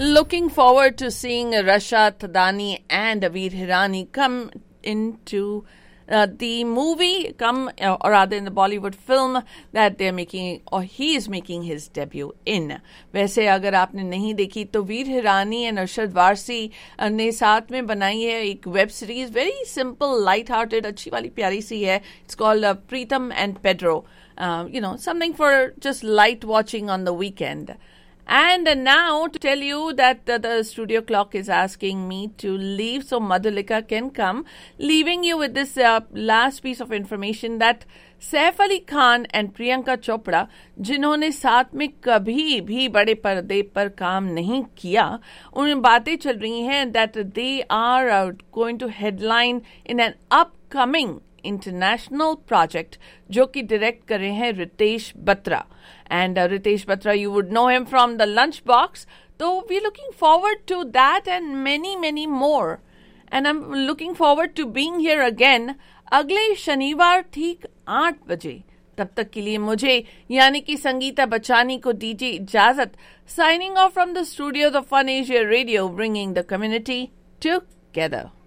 Looking forward to seeing Rasha Thadani and Veer Hirani come into the movie, or rather in the Bollywood film that they're making, or he is making his debut in. वैसे अगर आपने नहीं देखी तो वीर Hirani and Arshad Warsi ने साथ में बनाई है एक web series, very simple, light hearted, अच्छी वाली प्यारी सी है. It's called Pritam and Pedro. Something for just light watching on the weekend. And now to tell you that the studio clock is asking me to leave, so Madhulika can come, leaving you with this last piece of information that Saif Ali Khan and Priyanka Chopra, जिन्होंने साथ में कभी भी बड़े पर्दे पर काम नहीं किया, उन बातें चल रही हैं that they are going to headline in an upcoming international project जो कि डायरेक्ट कर रहे हैं Ritesh Batra. And Ritesh Batra, you would know him from the Lunchbox. So we're looking forward to that and many, many more. And I'm looking forward to being here again अगले शनिवार ठीक 8 बजे. तब तक के लिए मुझे यानी कि संगीता बचानी को दीजिए इजाजत. Signing off from the studio of Fun Asia Radio, bringing the community together.